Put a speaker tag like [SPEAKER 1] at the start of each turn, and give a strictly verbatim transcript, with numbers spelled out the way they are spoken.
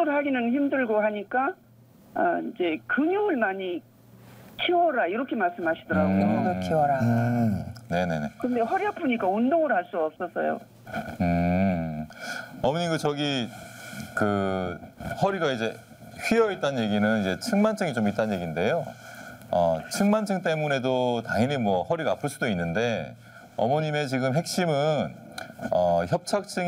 [SPEAKER 1] 운동을 하기는 힘들고 하니까 어, 이제 근육을 많이 키워라 이렇게 말씀하시더라고요.
[SPEAKER 2] 근육을 키워라.
[SPEAKER 3] 음, 네네네.
[SPEAKER 1] 근데 허리 아프니까 운동을 할 수 없어서요.
[SPEAKER 3] 음, 어머니 그 저기 그 허리가 이제 휘어 있다는 얘기는 이제 측만증이 좀 있다는 얘기인데요. 어, 측만증 때문에도 당연히 뭐 허리가 아플 수도 있는데 어머님의 지금 핵심은 어, 협착증